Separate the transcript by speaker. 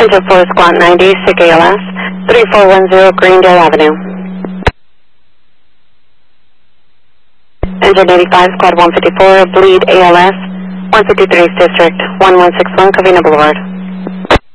Speaker 1: Engine 4 Squawk 90, SIC ALS, 3410 Greendale Avenue. Engine 85, Squad 154, bleed ALS, 153 District, 1161 Covina Boulevard.